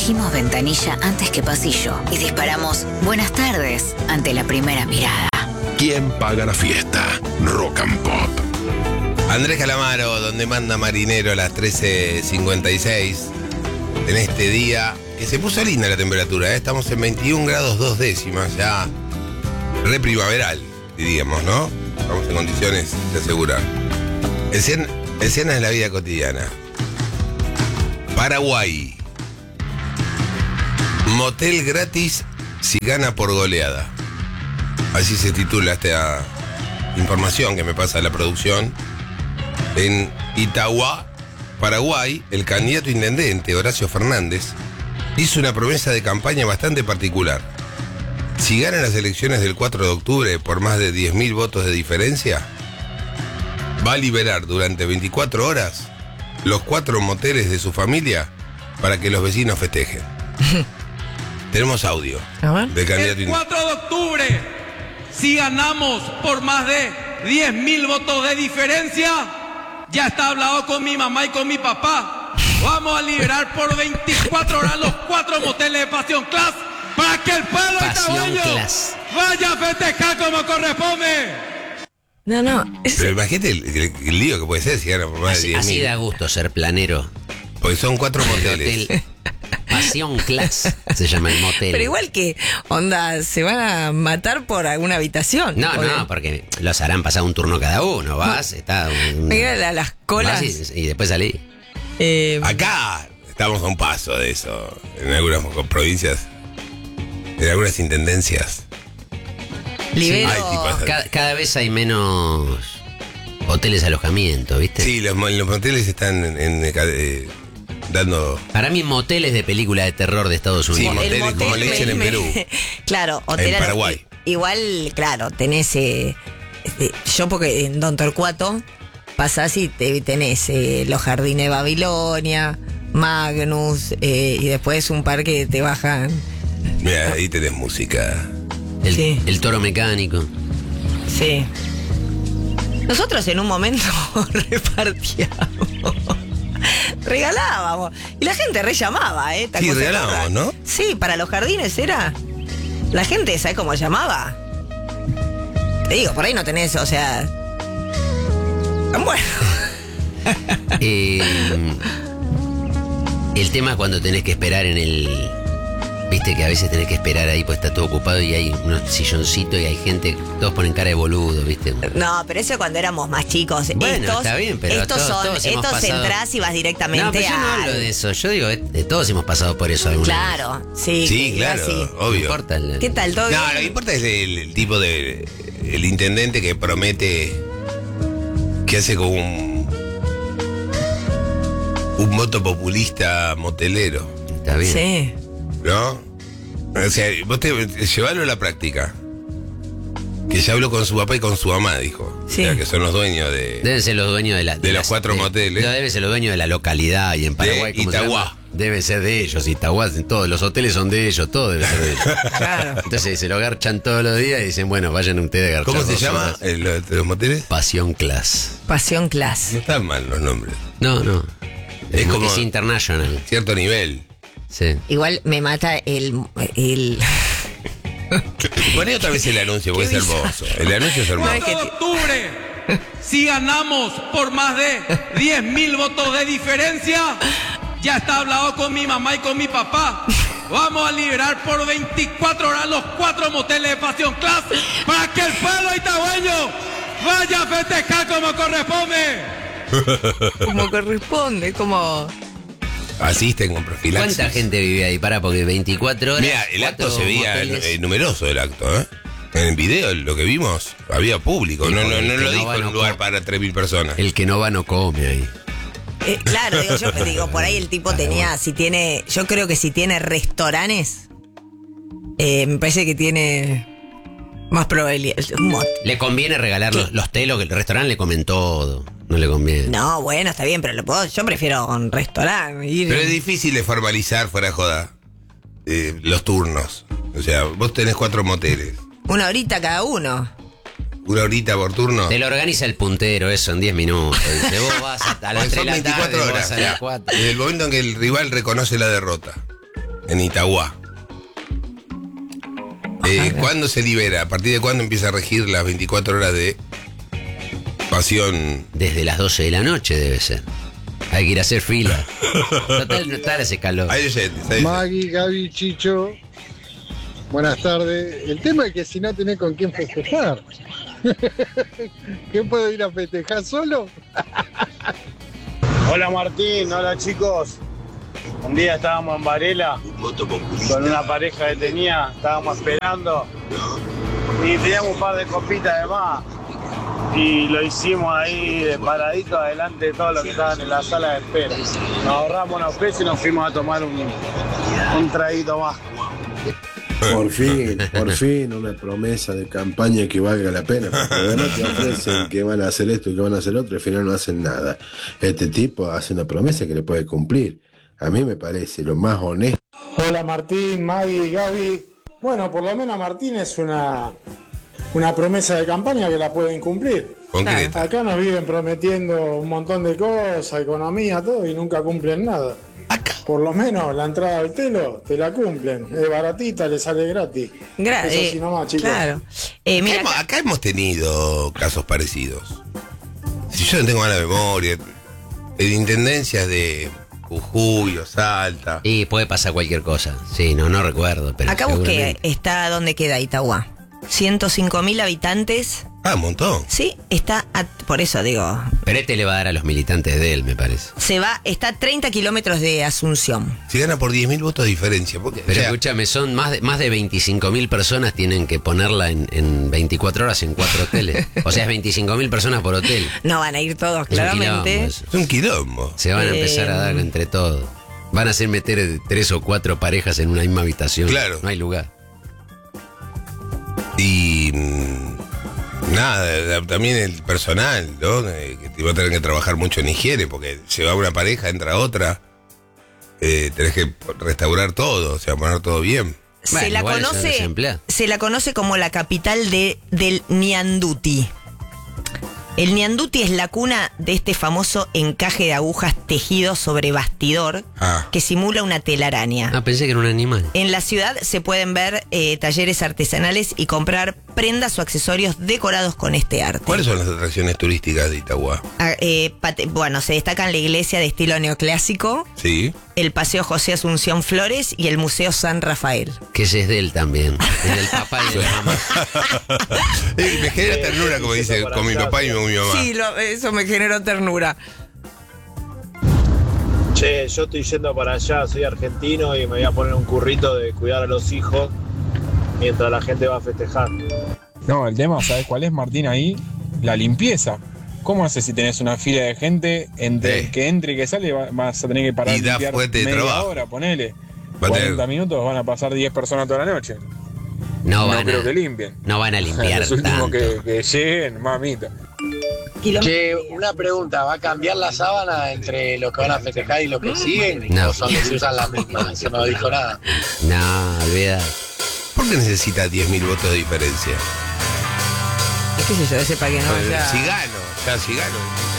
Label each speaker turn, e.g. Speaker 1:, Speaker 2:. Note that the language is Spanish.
Speaker 1: elegimos ventanilla antes que pasillo y disparamos buenas tardes ante la primera mirada.
Speaker 2: ¿Quién paga la fiesta? Rock and Pop.
Speaker 3: Andrés Calamaro, donde manda marinero a las 13:56. En este día, que se puso linda la temperatura, ¿eh? Estamos en 21 grados 2 décimas, ya re primaveral, diríamos, ¿no? Estamos en condiciones de asegurar. Escenas de la vida cotidiana. Paraguay. Motel gratis si gana por goleada. Así se titula esta información que me pasa la producción. En Itauguá, Paraguay, el candidato intendente Horacio Fernández hizo una promesa de campaña bastante particular. Si gana las elecciones del 4 de octubre por más de 10.000 votos de diferencia, va a liberar durante 24 horas los 4 moteles de su familia para que los vecinos festejen. Tenemos audio del candidato
Speaker 4: el 4 de octubre, si ganamos por más de 10.000 votos de diferencia, ya está hablado con mi mamá y con mi papá. Vamos a liberar por 24 horas los 4 moteles de Pasión Class para que el pueblo itagueño vaya a festejar como corresponde.
Speaker 5: No.
Speaker 3: Pero imagínate el lío que puede ser si gana por más de 10.000.
Speaker 6: Así da gusto ser planero.
Speaker 3: Porque son 4 moteles.
Speaker 6: Pasión Class se llama el motel.
Speaker 5: Pero igual que, onda, se van a matar por alguna habitación.
Speaker 6: No, porque los harán pasar un turno cada uno. Vas, está...
Speaker 5: Mira las colas.
Speaker 6: Y después salí.
Speaker 3: Acá estamos a un paso de eso. En algunas provincias, en algunas intendencias.
Speaker 5: Libero.
Speaker 6: Cada vez hay menos hoteles alojamiento, ¿viste?
Speaker 3: Sí, los moteles están dando...
Speaker 6: Para mí moteles de película de terror de Estados Unidos.
Speaker 3: Sí, moteles,
Speaker 5: motel
Speaker 3: como le dicen en Perú.
Speaker 5: Claro, hotel
Speaker 3: en Paraguay.
Speaker 5: Igual, claro, tenés... yo porque en Don Torcuato pasás y tenés los jardines de Babilonia, Magnus, y después un par que te bajan...
Speaker 3: Mira, ahí tenés música.
Speaker 6: El toro mecánico.
Speaker 5: Sí. Nosotros en un momento repartíamos, regalábamos. Y la gente rellamaba,
Speaker 3: Sí, regalábamos, ¿no?
Speaker 5: Sí, para los jardines era. La gente, ¿sabes cómo llamaba? Te digo, por ahí no tenés, o sea. Bueno.
Speaker 6: El tema es cuando tenés que esperar en el... Viste que a veces tenés que esperar ahí pues está todo ocupado y hay unos silloncitos y hay gente, todos ponen cara de boludo, ¿viste?
Speaker 5: No, pero eso cuando éramos más chicos.
Speaker 6: Bueno, está bien, pero todos hemos pasado...
Speaker 5: entrás y vas directamente
Speaker 6: No, pero yo no hablo de eso, yo digo, todos hemos pasado por eso alguna vez.
Speaker 5: Claro, sí.
Speaker 3: Sí, claro,
Speaker 5: así.
Speaker 3: obvio.
Speaker 6: No importa
Speaker 5: ¿Qué tal? ¿Todo bien?
Speaker 3: No, lo que importa es el tipo de... El intendente que promete... Que hace como un voto populista motelero.
Speaker 6: Está bien.
Speaker 5: Sí.
Speaker 3: ¿No? O sea, vos llevalo a la práctica. Que ya habló con su papá y con su mamá, dijo.
Speaker 5: Sí.
Speaker 3: O sea, que son los dueños de...
Speaker 6: Deben ser los dueños de
Speaker 3: los 4 moteles.
Speaker 6: No, deben ser los dueños de la localidad y en Paraguay.
Speaker 3: De
Speaker 6: ¿cómo se
Speaker 3: Itauguá.
Speaker 6: llama? Debe ser de ellos, Itauguá, todos los hoteles son de ellos, todo debe ser de ellos.
Speaker 5: Claro.
Speaker 6: Entonces se lo garchan todos los días y dicen, bueno, vayan ustedes a garchar.
Speaker 3: ¿Cómo se
Speaker 6: 2
Speaker 3: llama
Speaker 6: horas.
Speaker 3: los moteles?
Speaker 6: Pasión Class.
Speaker 5: Pasión Class.
Speaker 3: No están mal los nombres.
Speaker 6: No.
Speaker 3: Es como...
Speaker 6: Es international.
Speaker 3: Cierto nivel.
Speaker 6: Sí.
Speaker 5: Igual me mata el
Speaker 3: Poné otra vez el anuncio porque es
Speaker 5: Qué
Speaker 3: hermoso. El anuncio es hermoso.
Speaker 4: 4 de octubre, si ganamos por más de 10.000 votos de diferencia, ya está hablado con mi mamá y con mi papá. Vamos a liberar por 24 horas los 4 moteles de Pasión Class para que el pueblo itagueño vaya a festejar como corresponde.
Speaker 5: como corresponde, como...
Speaker 3: Asisten con profilaxis.
Speaker 6: ¿Cuánta gente vive ahí? Pará, porque 24 horas.
Speaker 3: Mira, el acto
Speaker 6: 4
Speaker 3: se veía
Speaker 6: moteles.
Speaker 3: numeroso el acto, ¿eh? En el video, lo que vimos, había público. No lo dijo en un lugar para 3.000 personas.
Speaker 6: El que no va no come ahí.
Speaker 5: Claro, digo, por ahí el tipo tenía, yo creo que si tiene restaurantes, me parece que tiene más probabilidad.
Speaker 6: Le conviene regalar los telos, que el restaurante le comen todo. No le conviene.
Speaker 5: No, bueno, está bien, pero yo prefiero un restaurante.
Speaker 3: Pero es difícil de formalizar, fuera de joda, los turnos. O sea, vos tenés 4 moteles.
Speaker 5: 1 horita cada uno.
Speaker 3: 1 horita por turno.
Speaker 6: Te lo organiza el puntero, eso, en 10 minutos. Dice, vos vas a las 3
Speaker 3: Son
Speaker 6: de la
Speaker 3: 24
Speaker 6: tarde,
Speaker 3: horas.
Speaker 6: vos a las 4.
Speaker 3: Desde el momento en que el rival reconoce la derrota. en Itagua. ¿Cuándo se libera? ¿A partir de cuándo empieza a regir las 24 horas de pasión?
Speaker 6: Desde las 12 de la noche debe ser. Hay que ir a hacer fila. Total, no está ese calor.
Speaker 3: Hay oyentes.
Speaker 7: Maggie, Gaby, Chicho, buenas tardes. El tema es que si no tenés con quién festejar, ¿qué puedo ir a festejar solo?
Speaker 8: Hola Martín, hola chicos. Un día estábamos en Varela con una pareja que tenía, estábamos esperando y teníamos un par de copitas de más y lo hicimos ahí de paradito adelante de todos los que estaban en la sala de espera. Nos ahorramos unos pesos y nos fuimos a tomar un traguito más.
Speaker 9: Por fin, una promesa de campaña que valga la pena, porque de verdad te ofrecen que van a hacer esto y que van a hacer otro, y al final no hacen nada. Este tipo hace una promesa que le puede cumplir. A mí me parece lo más honesto.
Speaker 10: Hola Martín, Maggie, Gaby. Bueno, por lo menos Martín es una promesa de campaña que la pueden cumplir.
Speaker 3: Concreta.
Speaker 10: Acá nos viven prometiendo un montón de cosas, economía, todo, y nunca cumplen nada. Por lo menos la entrada al telo te la cumplen. Es baratita, le sale gratis. Eso sí nomás, chicos.
Speaker 5: Claro.
Speaker 3: Mira, acá hemos tenido casos parecidos. Si yo no tengo mala memoria, en intendencias de Jujuy o Salta.
Speaker 6: Y puede pasar cualquier cosa. Sí, no recuerdo. Pero
Speaker 5: acá busqué, está donde queda Itagua. 105.000 habitantes.
Speaker 3: Ah, un montón.
Speaker 5: Sí, está, por eso digo.
Speaker 6: Pero este le va a dar a los militantes de él, me parece.
Speaker 5: Está a 30 kilómetros de Asunción.
Speaker 3: Si gana por 10.000 votos de diferencia. Porque,
Speaker 6: pero escúchame, son más de 25.000 personas tienen que ponerla en 24 horas en 4 hoteles. O sea, es 25.000 personas por hotel.
Speaker 5: No van a ir todos, claramente.
Speaker 3: Es un quilombo.
Speaker 6: Se van a empezar a dar entre todos. Van a hacer meter 3 o 4 parejas en una misma habitación.
Speaker 3: Claro.
Speaker 6: No hay lugar.
Speaker 3: Y nada, también el personal, ¿no? Que va a tener que trabajar mucho en higiene, porque se va una pareja, entra otra, tenés que restaurar todo, o sea, poner todo bien.
Speaker 5: Se la conoce como la capital del Ñanduti. El Ñanduti es la cuna de este famoso encaje de agujas tejido sobre bastidor que simula una telaraña.
Speaker 6: Pensé que era un animal.
Speaker 5: En la ciudad se pueden ver talleres artesanales y comprar prendas o accesorios decorados con este arte.
Speaker 3: ¿Cuáles son las atracciones turísticas de Itagua?
Speaker 5: Bueno, se destacan la iglesia de estilo neoclásico,
Speaker 3: sí,
Speaker 5: el Paseo José Asunción Flores y el Museo San Rafael.
Speaker 6: Que ese es de él también, es del papá y de la mamá.
Speaker 3: Me genera ternura, como dice, con mi papá y mi mamá.
Speaker 5: Sí, eso me generó ternura.
Speaker 8: Che, yo estoy yendo para allá, soy argentino y me voy a poner un currito de cuidar a los hijos mientras la gente va a festejar.
Speaker 11: No, el tema, ¿sabes cuál es, Martín? Ahí, la limpieza. ¿Cómo haces si tenés una fila de gente entre el que entre y que sale? Vas a tener que parar
Speaker 3: y da fuerte de trabajo.
Speaker 11: Hora, ponele. 40 minutos, van a pasar 10 personas toda la noche.
Speaker 6: No
Speaker 11: creo que limpien.
Speaker 6: No van a limpiar.
Speaker 11: Los últimos que lleguen, mamita.
Speaker 12: Che, una pregunta, ¿va a cambiar la sábana entre los que van a festejar y los que siguen?
Speaker 6: No.
Speaker 12: ¿O son que se usan las mismas? Eso no dijo nada.
Speaker 6: No, olvida.
Speaker 3: ¿Por qué necesita 10.000 votos de diferencia?
Speaker 5: ¿Qué sé yo? Ese para que no
Speaker 3: si gano.